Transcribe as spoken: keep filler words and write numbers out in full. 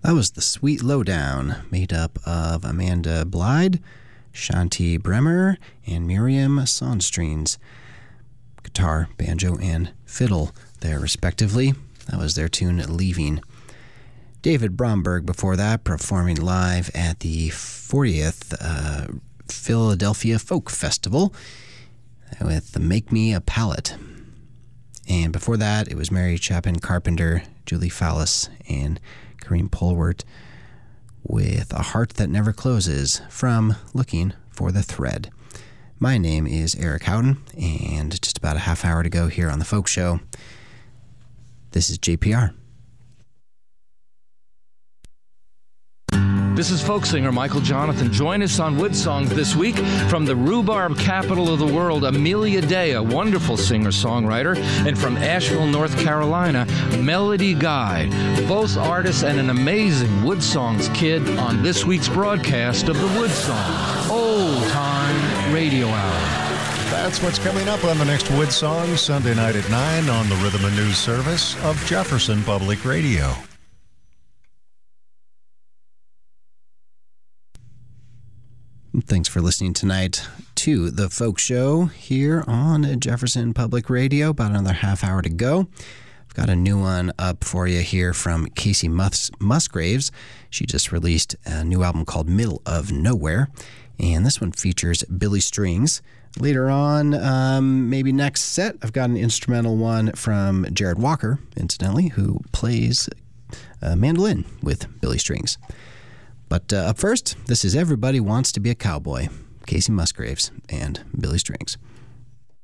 That was The Sweet Lowdown, made up of Amanda Blyde, Shanti Bremer, and Miriam Sonstrines. Guitar, banjo, and fiddle there, respectively. That was their tune, Leaving. David Bromberg before that, performing live at the fortieth uh, Philadelphia Folk Festival with the Make Me a Palette. And before that, it was Mary Chapin Carpenter, Julie Fallis, and Kareem Polwart with A Heart That Never Closes from Looking for the Thread. My name is Eric Houghton, and just about a half hour to go here on The Folk Show. This is J P R. This is folk singer Michael Jonathan. Join us on Wood Songs this week from the rhubarb capital of the world, Amelia Day, a wonderful singer-songwriter, and from Asheville, North Carolina, Melody Guy, both artists and an amazing Wood Songs kid on this week's broadcast of the Wood Songs Old Time Radio Hour. That's what's coming up on the next Wood Song, Sunday night at nine on the Rhythm and News service of Jefferson Public Radio. Thanks for listening tonight to The Folk Show here on Jefferson Public Radio. About another half hour to go. I've got a new one up for you here from Casey Mus- Musgraves. She just released a new album called Middle of Nowhere, and this one features Billy Strings. Later on, um, maybe next set, I've got an instrumental one from Jared Walker, incidentally, who plays uh, mandolin with Billy Strings. But uh, up first, this is Everybody Wants to Be a Cowboy, Casey Musgraves and Billy Strings.